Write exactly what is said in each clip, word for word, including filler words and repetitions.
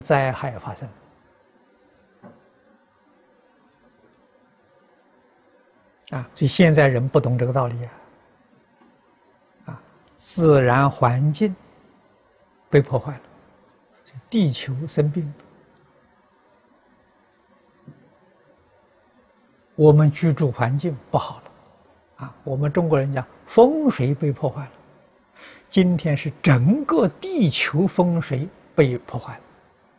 灾害发生。啊，所以现在人不懂这个道理啊！啊，自然环境被破坏了，地球生病，我们居住环境不好了，啊，我们中国人讲风水被破坏了，今天是整个地球风水被破坏了，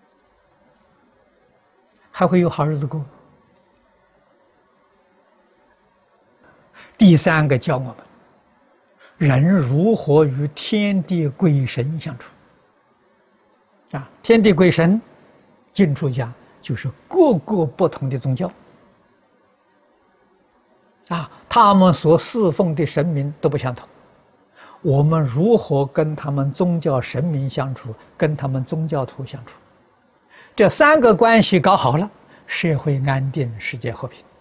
还会有好日子过？第三个教我们，人如何与天地鬼神相处。啊，天地鬼神，经书讲就是各个不同的宗教。啊，他们所侍奉的神明都不相同，我们如何跟他们宗教神明相处，跟他们宗教徒相处？这三个关系搞好了，社会安定，世界和平。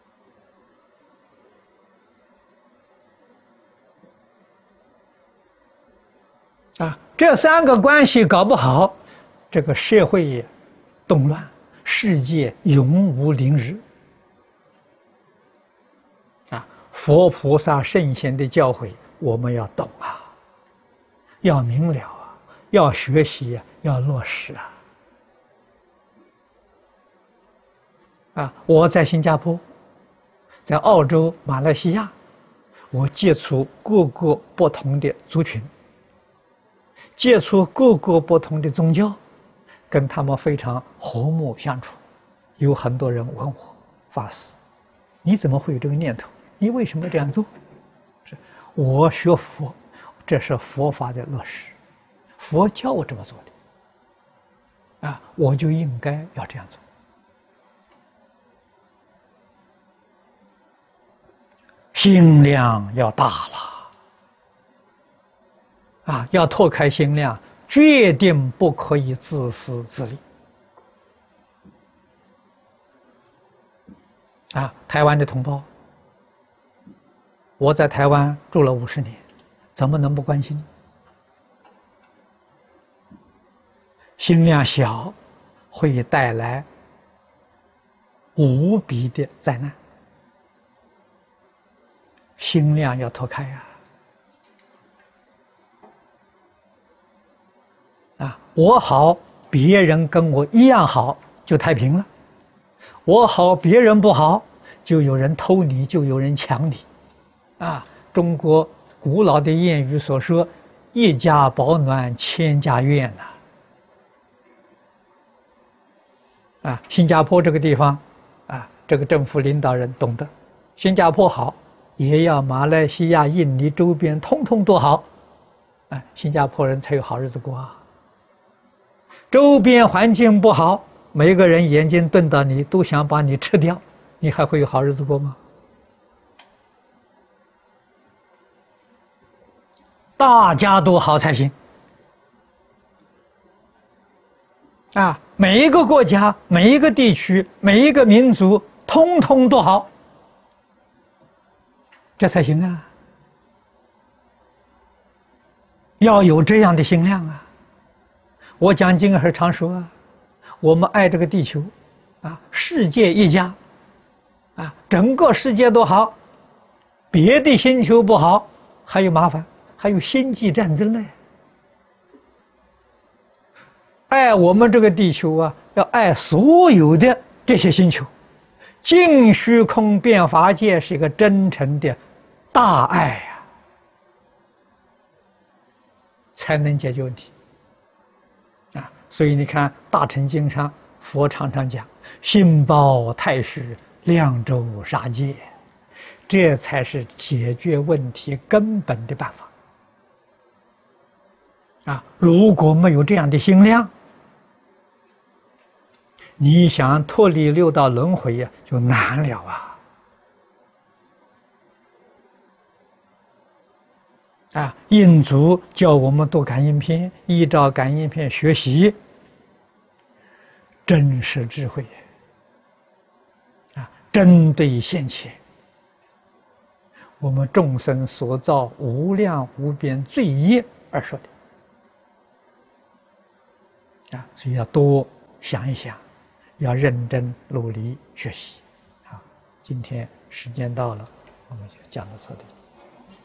啊，这三个关系搞不好，这个社会也动乱，世界永无宁日。啊，佛菩萨圣贤的教诲，我们要懂啊，要明了啊，要学习啊，要落实啊。啊，我在新加坡，在澳洲、马来西亚，我接触各个不同的族群。接触各个不同的宗教，跟他们非常和睦相处。有很多人问我法师，你怎么会有这个念头？你为什么这样做？我学佛，这是佛法的落实，佛教我这么做的，啊，我就应该要这样做。心量要大了。啊，要拓开心量，决定不可以自私自利。啊，台湾的同胞，我在台湾住了五十年，怎么能不关心？心量小，会带来无比的灾难。心量要拓开啊！啊，我好，别人跟我一样好，就太平了；我好，别人不好，就有人偷你，就有人抢你。啊，中国古老的谚语所说：“一家保暖，千家怨”呐。啊，新加坡这个地方，啊，这个政府领导人懂得，新加坡好，也要马来西亚、印尼周边通通都好，啊，新加坡人才有好日子过啊。周边环境不好，每个人眼睛瞪到你，都想把你吃掉，你还会有好日子过吗？大家都好才行。啊，每一个国家、每一个地区、每一个民族，通通都好，这才行啊！要有这样的心量啊！我讲经还常说啊，我们爱这个地球，啊，世界一家，啊，整个世界都好，别的星球不好，还有麻烦，还有星际战争呢。爱我们这个地球啊，要爱所有的这些星球，净虚空变法界是一个真诚的大爱呀，才能解决问题。啊，所以你看《大乘经》上，佛常常讲“心包太虚，量周杀戒”，这才是解决问题根本的办法。啊，如果没有这样的心量，你想脱离六道轮回呀，就难了啊！啊，印祖教我们读感应篇，依照感应篇学习真实智慧，啊，针对现前我们众生所造无量无边罪业而说的。啊，所以要多想一想，要认真努力学习。好，今天时间到了，我们就讲到这里。